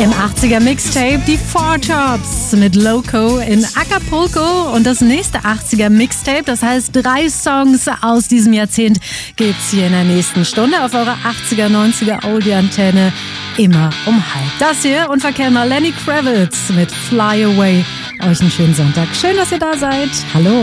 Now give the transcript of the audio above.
Im 80er Mixtape die Four Tops mit Loco in Acapulco. Und das nächste 80er Mixtape, das heißt 3 Songs aus diesem Jahrzehnt, gibt's hier in der nächsten Stunde auf eurer 80er, 90er Oldie-Antenne. Immer um 12:30. Das hier Unverkennbar Lenny Kravitz mit Fly Away. Euch einen schönen Sonntag. Schön, dass ihr da seid. Hallo.